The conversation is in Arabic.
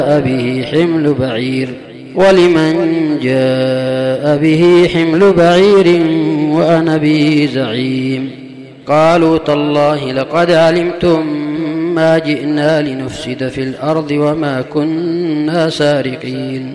به حمل بعير ولمن جاء به حمل بعير وأنا به زعيم. قالوا تالله لقد علمتم ما جئنا لنفسد في الأرض وما كنا سارقين.